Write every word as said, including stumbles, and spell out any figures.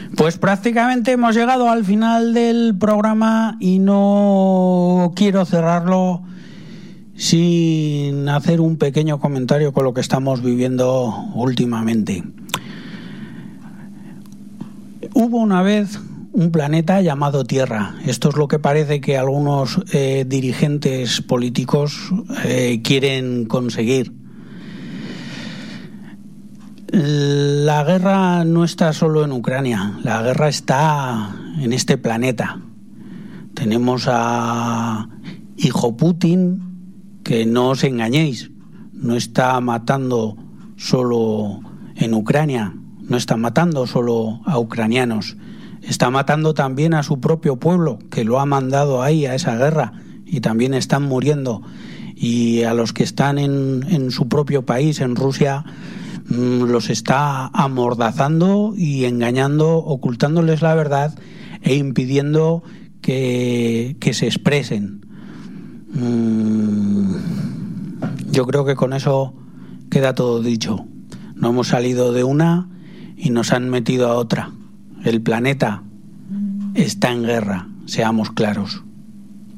Pues prácticamente hemos llegado al final del programa y no quiero cerrarlo sin hacer un pequeño comentario con lo que estamos viviendo últimamente. Hubo una vez un planeta llamado Tierra. Esto es lo que parece que algunos eh, dirigentes políticos eh, quieren conseguir. La guerra no está solo en Ucrania, la guerra está en este planeta. Tenemos a hijo Putin, que no os engañéis, no está matando solo en Ucrania, no está matando solo a ucranianos, está matando también a su propio pueblo, que lo ha mandado ahí a esa guerra, y también están muriendo. Y a los que están en, en su propio país, en Rusia, los está amordazando y engañando, ocultándoles la verdad e impidiendo que, que se expresen. Yo creo que con eso queda todo dicho. No hemos salido de una y nos han metido a otra. El planeta está en guerra, seamos claros.